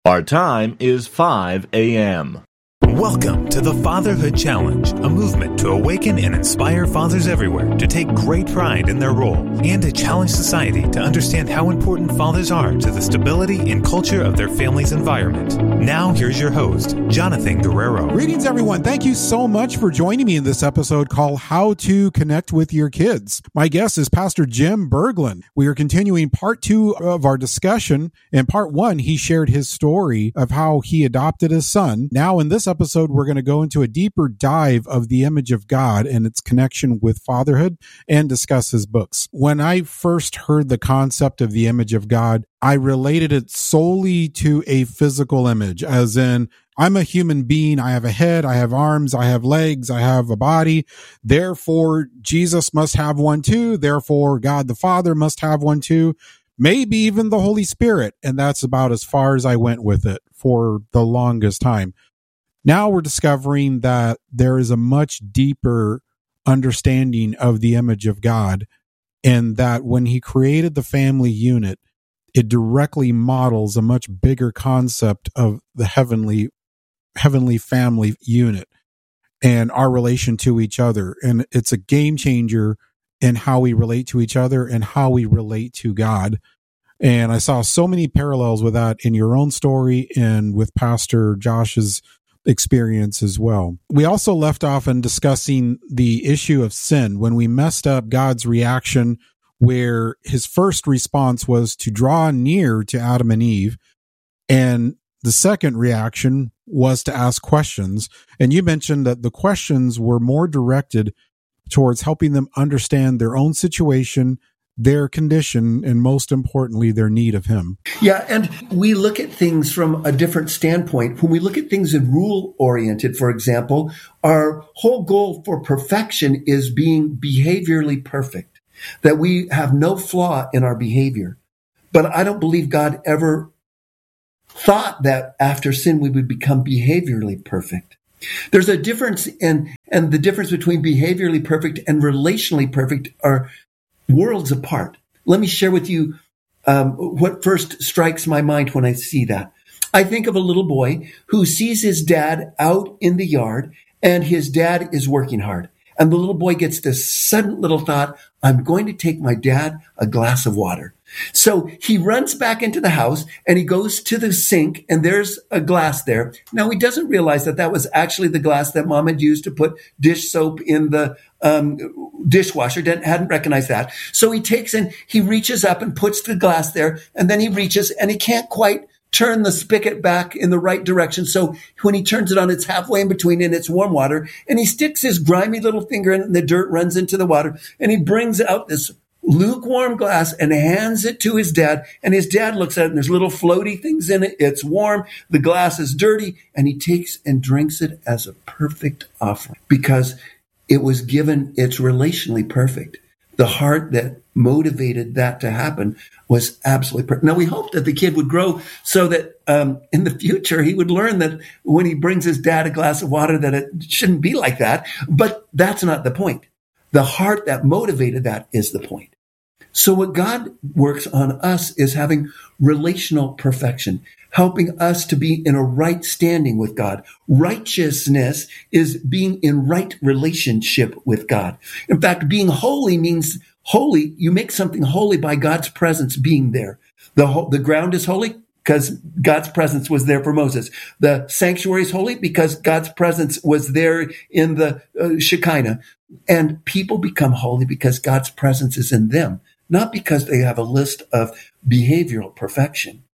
Our time is 5 a.m. Welcome to the Fatherhood Challenge, a movement to awaken and inspire fathers everywhere to take great pride in their role and to challenge society to understand how important fathers are to the stability and culture of their family's environment. Now, here's your host, Jonathan Guerrero. Greetings, everyone. Thank you so much for joining me in this episode called How to Connect with Your Kids. My guest is Pastor Jim Berglund. We are continuing part 2 of our discussion. In part 1, he shared his story of how he adopted his son. Now, in this episode, we're going to go into a deeper dive of the image of God and its connection with fatherhood and discuss his books. When I first heard the concept of the image of God, I related it solely to a physical image, as in, I'm a human being. I have a head, I have arms, I have legs, I have a body. Therefore, Jesus must have one too. Therefore, God the Father must have one too. Maybe even the Holy Spirit. And that's about as far as I went with it for the longest time. Now we're discovering that there is a much deeper understanding of the image of God, and that when he created the family unit, it directly models a much bigger concept of the heavenly family unit and our relation to each other. And it's a game changer in how we relate to each other and how we relate to God. And I saw so many parallels with that in your own story and with Pastor Josh's experience as well. We also left off in discussing the issue of sin when we messed up God's reaction, where his first response was to draw near to Adam and Eve, and the second reaction was to ask questions. And you mentioned that the questions were more directed towards helping them understand their own situation, their condition, and most importantly, their need of him. Yeah, and we look at things from a different standpoint. When we look at things in rule-oriented, for example, our whole goal for perfection is being behaviorally perfect, that we have no flaw in our behavior. But I don't believe God ever thought that after sin we would become behaviorally perfect. There's a difference and the difference between behaviorally perfect and relationally perfect are worlds apart. Let me share with you what first strikes my mind when I see that. I think of a little boy who sees his dad out in the yard, and his dad is working hard. And the little boy gets this sudden little thought, I'm going to take my dad a glass of water. So he runs back into the house and he goes to the sink, and there's a glass there. Now he doesn't realize that that was actually the glass that mom had used to put dish soap in the dishwasher. Hadn't recognized that. So he takes and he reaches up and puts the glass there, and then he reaches and he can't quite turn the spigot back in the right direction. So when he turns it on, it's halfway in between and it's warm water, and he sticks his grimy little finger in, and the dirt runs into the water, and he brings out this lukewarm glass and hands it to his dad. And his dad looks at it, and there's little floaty things in it. It's warm. The glass is dirty, and he takes and drinks it as a perfect offering because it was given, it's relationally perfect. The heart that motivated that to happen was absolutely perfect. Now, we hope that the kid would grow so that in the future he would learn that when he brings his dad a glass of water that it shouldn't be like that. But that's not the point. The heart that motivated that is the point. So what God works on us is having relational perfection, helping us to be in a right standing with God. Righteousness is being in right relationship with God. In fact, being holy means holy. You make something holy by God's presence being there. The ground is holy because God's presence was there for Moses. The sanctuary is holy because God's presence was there in the Shekinah. And people become holy because God's presence is in them, not because they have a list of behavioral perfection.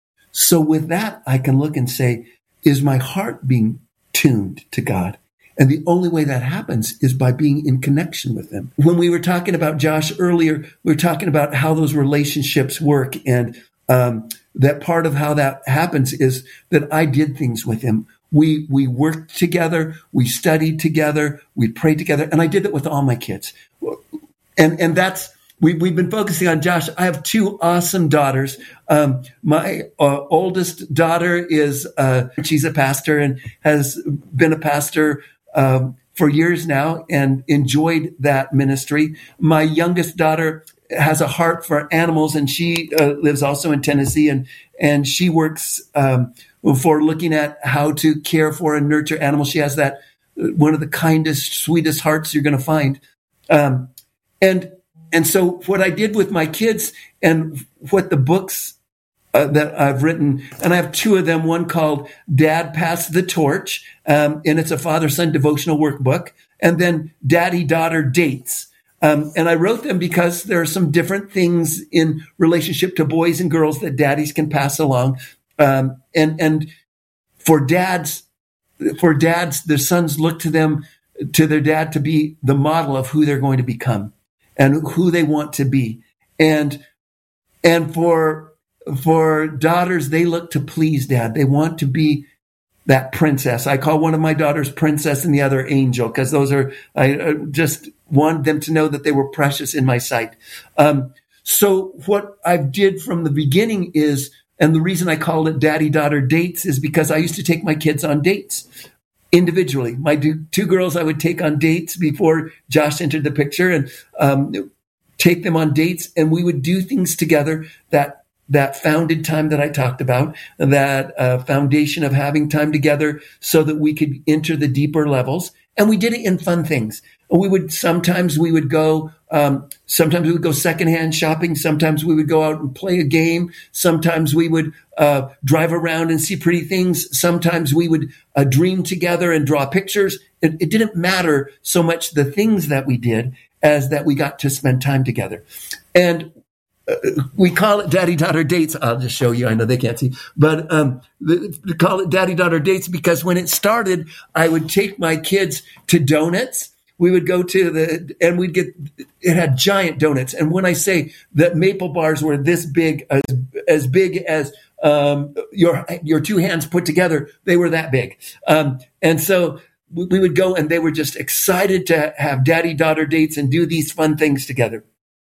So with that, I can look and say, is my heart being tuned to God? And the only way that happens is by being in connection with him. When we were talking about Josh earlier, we were talking about how those relationships work. And that part of how that happens is that I did things with him. We worked together, we studied together, we prayed together, and I did it with all my kids. And that's, we've been focusing on Josh. I have 2 awesome daughters. My oldest daughter is, she's a pastor and has been a pastor for years now and enjoyed that ministry. My youngest daughter has a heart for animals, and she lives also in Tennessee, and she works for looking at how to care for and nurture animals. She has that one of the kindest, sweetest hearts you're going to find. And so what I did with my kids and what the books that I've written, and I have two of them, one called Dad Pass the Torch, and it's a father-son devotional workbook, and then Daddy-Daughter Dates. And I wrote them because there are some different things in relationship to boys and girls that daddies can pass along. And for dads, the sons look to their dad to be the model of who they're going to become and who they want to be. And for daughters, they look to please dad. They want to be that princess. I call one of my daughters Princess and the other Angel, because I just wanted them to know that they were precious in my sight. So what I did from the beginning is, and the reason I called it Daddy-Daughter Dates is because I used to take my kids on dates individually. My two girls I would take on dates before Josh entered the picture, and take them on dates, and we would do things together that founded time that I talked about, that foundation of having time together so that we could enter the deeper levels. And we did it in fun things. Sometimes we would go secondhand shopping. Sometimes we would go out and play a game. Sometimes we would drive around and see pretty things. Sometimes we would dream together and draw pictures. It didn't matter so much the things that we did as that we got to spend time together. And we call it Daddy-Daughter Dates. I'll just show you. I know they can't see, but we call it Daddy-Daughter Dates because when it started, I would take my kids to donuts. We would go to it had giant donuts. And when I say that maple bars were this big, as big as your two hands put together, they were that big. And so we would go, and they were just excited to have Daddy-Daughter Dates and do these fun things together.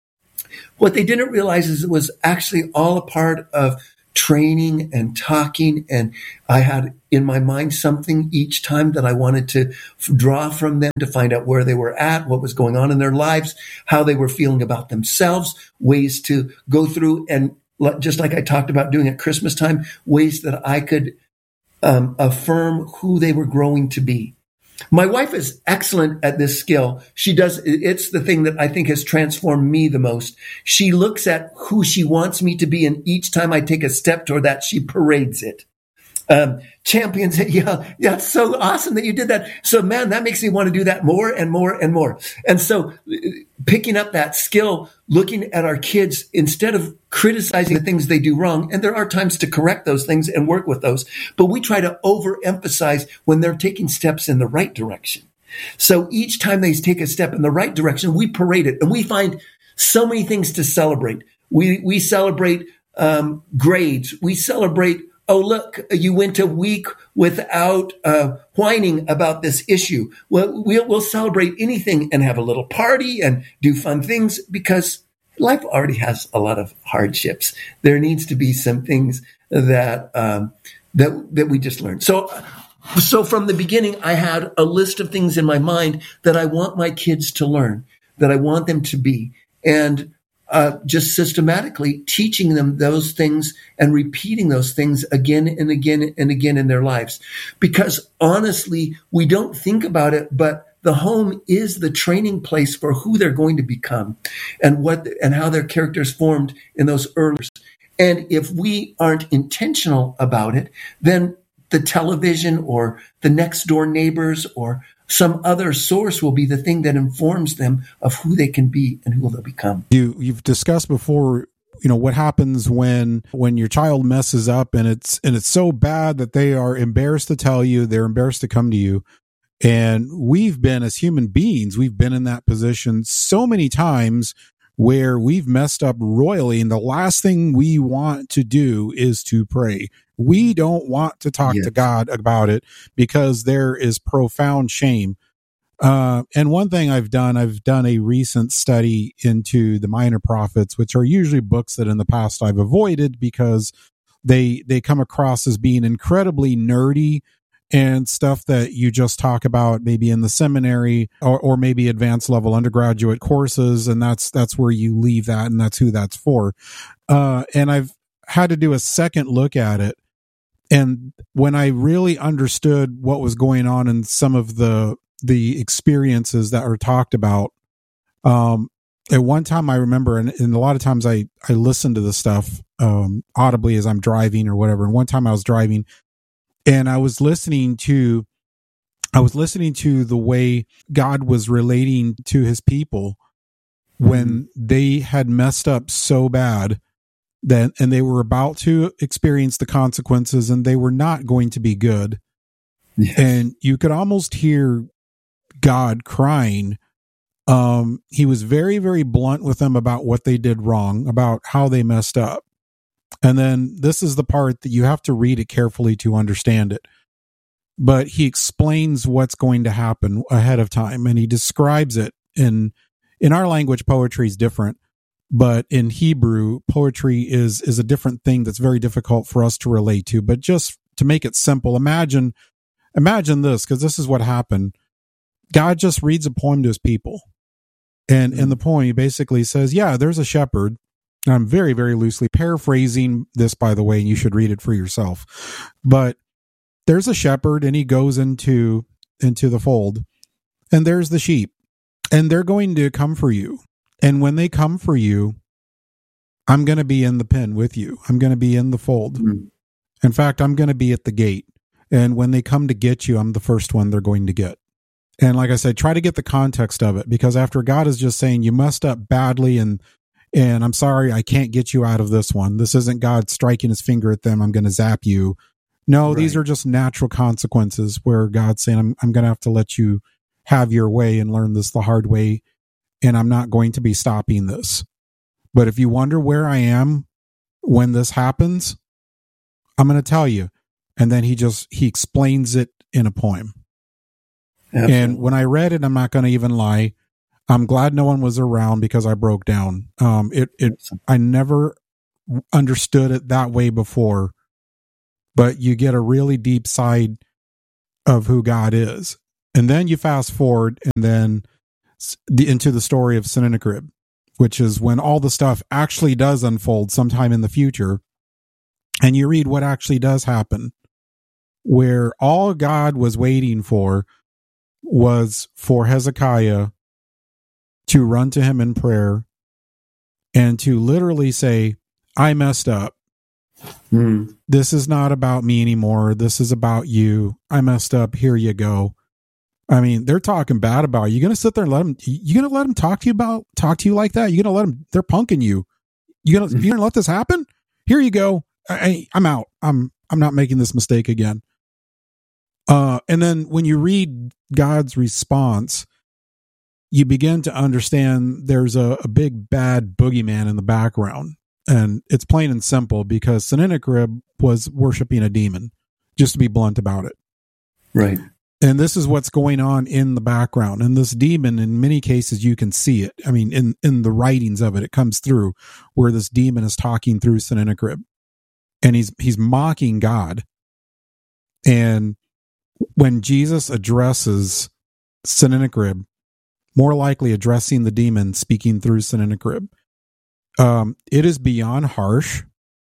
What they didn't realize is it was actually all a part of training and talking. And I had in my mind something each time that I wanted to draw from them to find out where they were at, what was going on in their lives, how they were feeling about themselves, ways to go through. And just like I talked about doing at Christmas time, ways that I could affirm who they were growing to be. My wife is excellent at this skill. It's the thing that I think has transformed me the most. She looks at who she wants me to be, and each time I take a step toward that, she parades it. Champions it. Yeah, it's so awesome that you did that. So man, that makes me want to do that more and more and more. And so picking up that skill, looking at our kids, instead of criticizing the things they do wrong, and there are times to correct those things and work with those, but we try to overemphasize when they're taking steps in the right direction. So each time they take a step in the right direction, we parade it, and we find so many things to celebrate. We celebrate grades. We celebrate, oh, look, you went a week without whining about this issue. Well, we'll celebrate anything and have a little party and do fun things because life already has a lot of hardships. There needs to be some things that we just learned. So from the beginning, I had a list of things in my mind that I want my kids to learn, that I want them to be. And just systematically teaching them those things and repeating those things again and again and again in their lives. Because honestly, we don't think about it, but the home is the training place for who they're going to become and how their character is formed in those early years. And if we aren't intentional about it, then the television or the next door neighbors or some other source will be the thing that informs them of who they can be and who they'll become. You've discussed before, what happens when your child messes up and it's so bad that they are embarrassed to tell you, they're embarrassed to come to you. And we've been, as human beings, we've been in that position so many times where we've messed up royally. And the last thing we want to do is to pray. We don't want to talk to God about it because there is profound shame. And one thing I've done a recent study into the minor prophets, which are usually books that in the past I've avoided because they come across as being incredibly nerdy and stuff that you just talk about maybe in the seminary or maybe advanced level undergraduate courses, and that's where you leave that, and that's who that's for. And I've had to do a second look at it, and when I really understood what was going on in some of the experiences that are talked about, at one time I remember, and a lot of times I listen to this stuff audibly as I'm driving or whatever, and one time I was driving, and I was listening to the way God was relating to his people when they had messed up so bad that, and they were about to experience the consequences, and they were not going to be good. Yes. And you could almost hear God crying. He was very, very blunt with them about what they did wrong, about how they messed up. And then this is the part that you have to read it carefully to understand it. But he explains what's going to happen ahead of time, and he describes it in our language. Poetry is different, but in Hebrew, poetry is a different thing that's very difficult for us to relate to. But just to make it simple, imagine this, because this is what happened. God just reads a poem to his people. And in the poem, he basically says, yeah, there's a shepherd. I'm very, very loosely paraphrasing this, by the way, and you should read it for yourself. But there's a shepherd, and he goes into the fold, and there's the sheep, and they're going to come for you. And when they come for you, I'm going to be in the pen with you. I'm going to be in the fold. In fact, I'm going to be at the gate. And when they come to get you, I'm the first one they're going to get. And like I said, try to get the context of it, because after God is just saying you messed up badly, and I'm sorry, I can't get you out of this one. This isn't God striking his finger at them. I'm going to zap you. No, right. These are just natural consequences where God's saying, I'm going to have to let you have your way and learn this the hard way. And I'm not going to be stopping this. But if you wonder where I am when this happens, I'm going to tell you. And then he explains it in a poem. Absolutely. And when I read it, I'm not going to even lie, I'm glad no one was around, because I broke down. I never understood it that way before, but you get a really deep side of who God is. And then you fast forward and then into the story of Sennacherib, which is when all the stuff actually does unfold sometime in the future. And you read what actually does happen, where all God was waiting for was for Hezekiah to run to him in prayer and to literally say, I messed up. This is not about me anymore. This is about you. I messed up. Here you go. I mean, they're talking bad about you. You're going to sit there and you're going to let them talk to you like that? You're going to let them, they're punking you. You're going to let this happen? Here you go. I'm out. I'm not making this mistake again. And then when you read God's response, you begin to understand there's a big bad boogeyman in the background. And it's plain and simple, because Sennacherib was worshiping a demon, just to be blunt about it. Right. And this is what's going on in the background. And this demon, in many cases, you can see it. I mean, in the writings of it, it comes through where this demon is talking through Sennacherib. And he's mocking God. And when Jesus addresses Sennacherib, more likely addressing the demon speaking through Sennacherib, it is beyond harsh.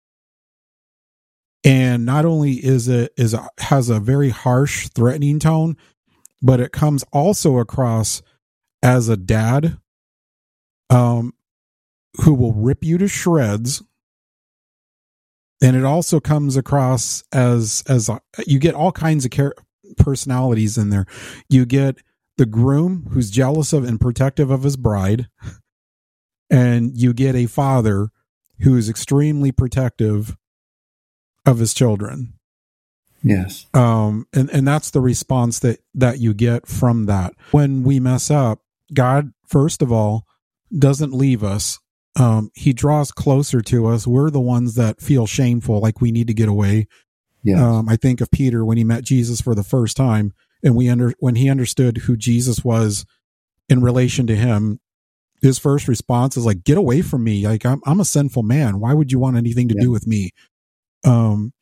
And not only has a very harsh, threatening tone, but it comes also across as a dad who will rip you to shreds. And it also comes across as you get all kinds of personalities in there. You get the groom who's jealous of and protective of his bride, and you get a father who is extremely protective of his children. Yes. And that's the response that you get from that. When we mess up, God, first of all, doesn't leave us. He draws closer to us. We're the ones that feel shameful, like we need to get away. Yes. I think of Peter when he met Jesus for the first time, and when he understood who Jesus was in relation to him, his first response is like, "Get away from me! Like I'm a sinful man. Why would you want anything to do with me?"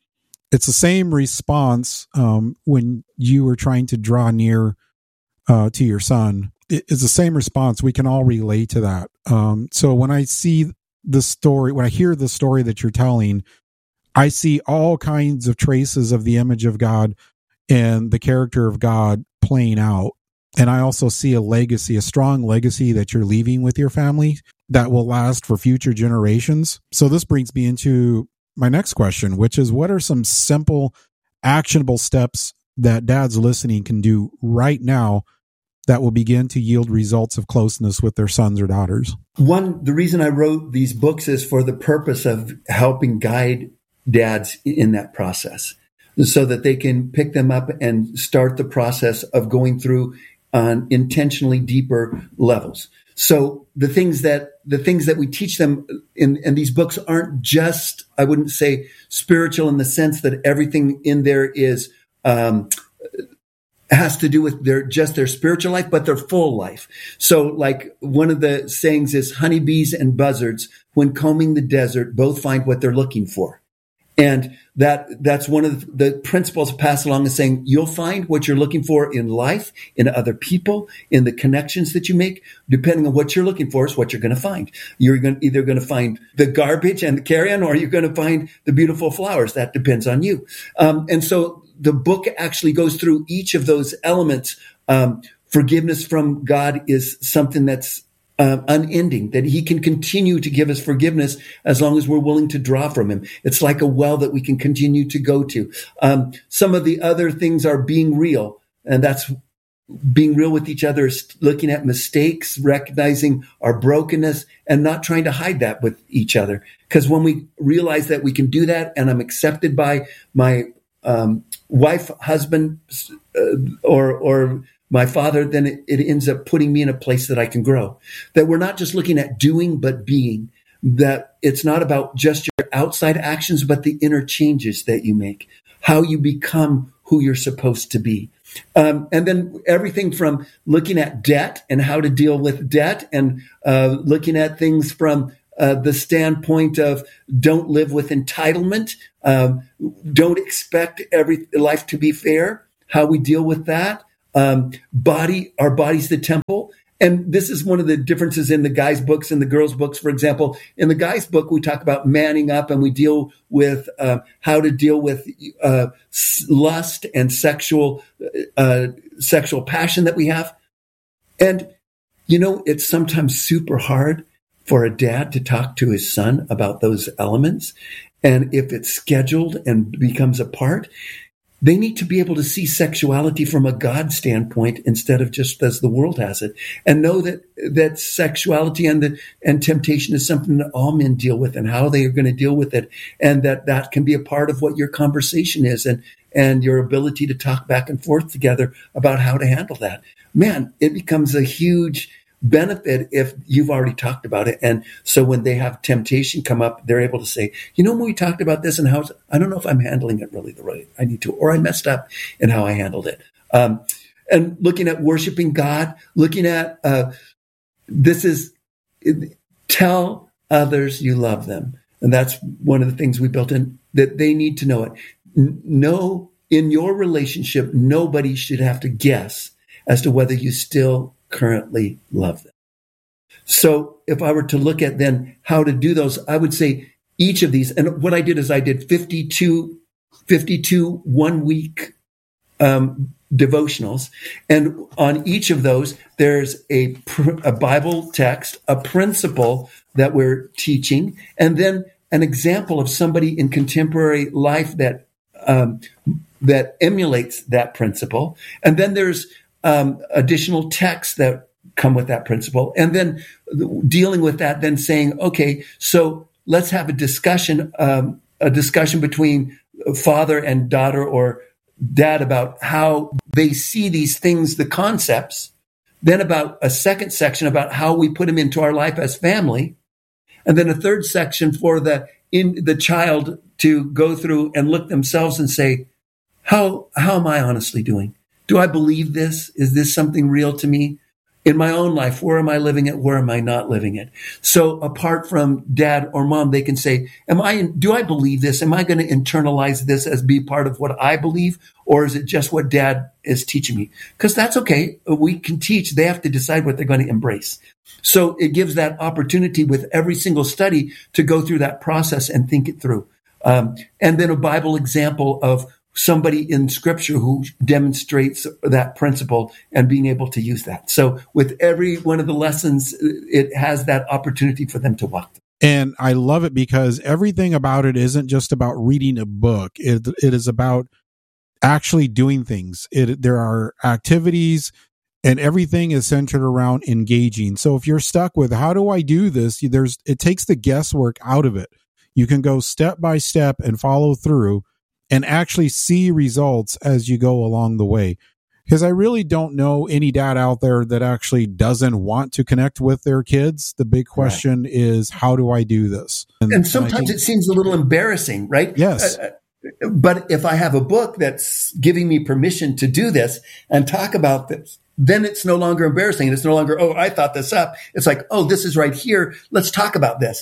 it's the same response when you were trying to draw near to your son. It's the same response. We can all relate to that. So when I see the story, when I hear the story that you're telling, I see all kinds of traces of the image of God and the character of God playing out. And I also see a legacy, a strong legacy that you're leaving with your family that will last for future generations. So this brings me into my next question, which is, what are some simple, actionable steps that dads listening can do right now that will begin to yield results of closeness with their sons or daughters? The reason I wrote these books is for the purpose of helping guide dads in that process so that they can pick them up and start the process of going through on intentionally deeper levels. So the things that we teach them in these books aren't just, I wouldn't say spiritual in the sense that everything in there is, has to do with their spiritual life, but their full life. So like one of the sayings is, honeybees and buzzards, when combing the desert, both find what they're looking for. And that's one of the principles passed along, is saying you'll find what you're looking for in life, in other people, in the connections that you make. Depending on what you're looking for is what you're going to find. You're either going to find the garbage and the carrion, or you're going to find the beautiful flowers. That depends on you. And so the book actually goes through each of those elements. Forgiveness from God is something that's unending, that he can continue to give us forgiveness as long as we're willing to draw from him. It's like a well that we can continue to go to. Some of the other things are being real, and that's being real with each other, is looking at mistakes, recognizing our brokenness, and not trying to hide that with each other. Because when we realize that we can do that, and I'm accepted by my wife, husband, or my father, then it ends up putting me in a place that I can grow. That we're not just looking at doing, but being. That it's not about just your outside actions, but the inner changes that you make, how you become who you're supposed to be. And then everything from looking at debt and how to deal with debt, and looking at things from the standpoint of don't live with entitlement, don't expect life to be fair, how we deal with that. Our body's the temple. And this is one of the differences in the guys' books and the girls' books. For example, in the guys' book, we talk about manning up, and we deal with how to deal with lust and sexual passion that we have. And, it's sometimes super hard for a dad to talk to his son about those elements. And if it's scheduled and becomes a part, they need to be able to see sexuality from a God standpoint instead of just as the world has it, and know that sexuality and temptation is something that all men deal with, and how they are going to deal with it, and that can be a part of what your conversation is, and your ability to talk back and forth together about how to handle that. Man, it becomes a huge benefit if you've already talked about it. And so when they have temptation come up, they're able to say, when we talked about this and how, I don't know if I'm handling it really the right I need to, or I messed up in how I handled it. And looking at worshiping God, looking at, tell others you love them. And that's one of the things we built in, that they need to know it. No, in your relationship, nobody should have to guess as to whether you still currently love them. So if I were to look at then how to do those, I would say each of these, and what I did is I did 52 1-week devotionals. And on each of those, there's a Bible text, a principle that we're teaching, and then an example of somebody in contemporary life that emulates that principle. And then there's additional texts that come with that principle, and then dealing with that, then saying, okay, so let's have a discussion between father and daughter or dad about how they see these things, the concepts, then about a second section about how we put them into our life as family, and then a third section for the child to go through and look themselves and say, how am I honestly doing? Do I believe this? Is this something real to me? in my own life, where am I living it? Where am I not living it? So apart from dad or mom, they can say, do I believe this? Am I going to internalize this as be part of what I believe? Or is it just what dad is teaching me? Because that's okay. We can teach. They have to decide what they're going to embrace. So it gives that opportunity with every single study to go through that process and think it through. And then a Bible example of somebody in scripture who demonstrates that principle and being able to use that. So with every one of the lessons, it has that opportunity for them to walk through. And I love it because everything about it isn't just about reading a book. It is about actually doing things. There are activities, and everything is centered around engaging. So if you're stuck with, how do I do this? It takes the guesswork out of it. You can go step by step and follow through and actually see results as you go along the way. Because I really don't know any dad out there that actually doesn't want to connect with their kids. The big question is, how do I do this? And sometimes it seems a little embarrassing, right? Yes. But if I have a book that's giving me permission to do this and talk about this, then it's no longer embarrassing. It's no longer, oh, I thought this up. It's like, oh, this is right here. Let's talk about this.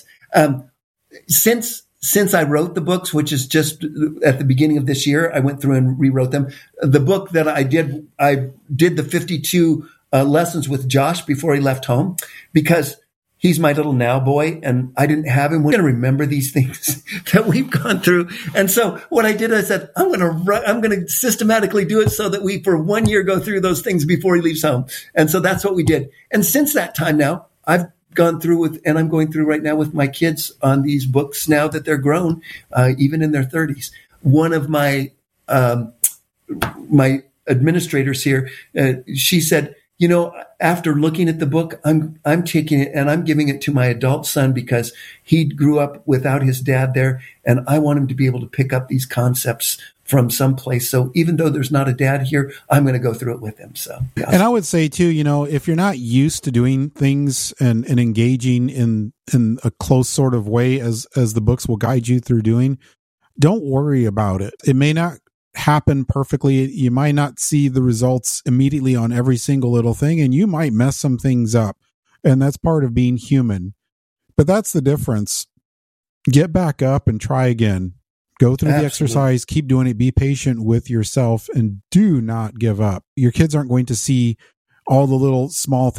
Since I wrote the books, which is just at the beginning of this year, I went through and rewrote them. The book that I did the 52 lessons with Josh before he left home, because he's my little now boy, and I didn't have him. We're going to remember these things that we've gone through. And so what I did, I said, I'm going to systematically do it so that we, for 1 year, go through those things before he leaves home. And so that's what we did. And since that time now, I've gone through and I'm going through right now with my kids on these books now that they're grown, even in their 30s. One of my administrators here, she said, after looking at the book, I'm taking it and I'm giving it to my adult son because he grew up without his dad there, and I want him to be able to pick up these concepts from someplace. So even though there's not a dad here, I'm going to go through it with him. So, yeah. And I would say too, if you're not used to doing things and engaging in a close sort of way as the books will guide you through doing, don't worry about it. It may not happen perfectly. You might not see the results immediately on every single little thing, and you might mess some things up. And that's part of being human. But that's the difference. Get back up and try again. Go through the exercise, keep doing it, be patient with yourself, and do not give up. Your kids aren't going to see all the little small things